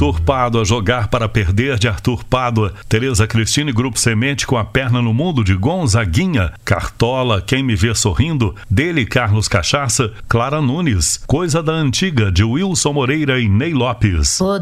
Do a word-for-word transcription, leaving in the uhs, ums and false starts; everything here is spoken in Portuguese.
Arthur Pádua, Jogar para Perder, de Arthur Pádua. Tereza Cristina e Grupo Semente, Com a Perna no Mundo, de Gonzaguinha. Cartola, Quem Me Vê Sorrindo, dele Carlos Cachaça. Clara Nunes, Coisa da Antiga, de Wilson Moreira e Ney Lopes.